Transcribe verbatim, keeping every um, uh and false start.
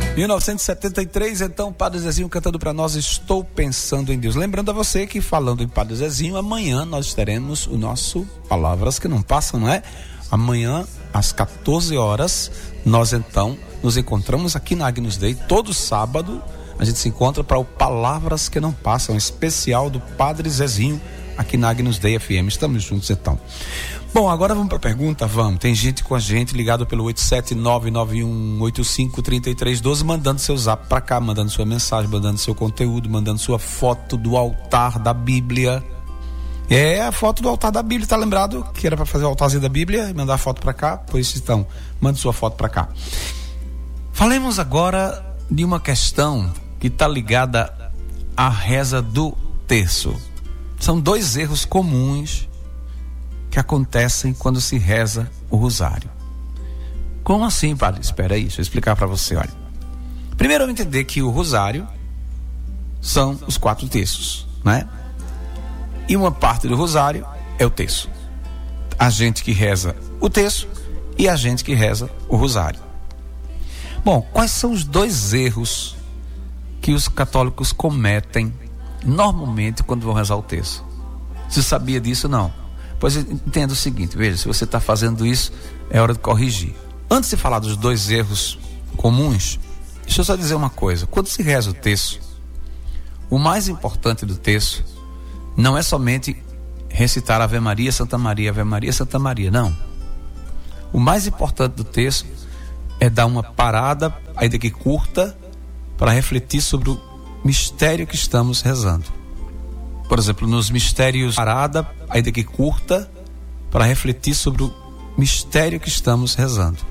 mil novecentos e setenta e três, então, Padre Zezinho cantando para nós Estou Pensando em Deus. Lembrando a você que, falando em Padre Zezinho, amanhã nós teremos o nosso Palavras que Não Passam, não é? Amanhã, às quatorze horas, nós então nos encontramos aqui na Agnus Dei. Todo sábado a gente se encontra para o Palavras que Não Passam, especial do Padre Zezinho, aqui na Agnus Dei F M. Estamos juntos então. Bom, agora vamos para a pergunta, vamos. Tem gente com a gente ligado pelo oito sete nove nove um oito cinco três três um dois, mandando seu zap para cá, mandando sua mensagem, mandando seu conteúdo, mandando sua foto do altar da Bíblia. É a foto do altar da Bíblia, tá lembrado? Que era para fazer o altarzinho da Bíblia e mandar a foto para cá? Pois então, mande sua foto para cá. Falemos agora de uma questão que está ligada à reza do terço. São dois erros comuns que acontecem quando se reza o rosário. Como assim, padre? Espera aí, deixa eu explicar para você, olha. Primeiro, eu entender que o rosário são os quatro terços, né? E uma parte do rosário é o terço. A gente que reza o terço e a gente que reza o rosário. Bom, quais são os dois erros que os católicos cometem normalmente quando vão rezar o terço? Você sabia disso? Não. Pois entenda o seguinte, veja, se você está fazendo isso, é hora de corrigir. Antes de falar dos dois erros comuns, deixa eu só dizer uma coisa. Quando se reza o terço, o mais importante do terço não é somente recitar Ave Maria, Santa Maria, Ave Maria, Santa Maria, não. O mais importante do terço é dar uma parada, ainda que curta, para refletir sobre o mistério que estamos rezando. Por exemplo, nos mistérios, parada, ainda que curta, para refletir sobre o mistério que estamos rezando.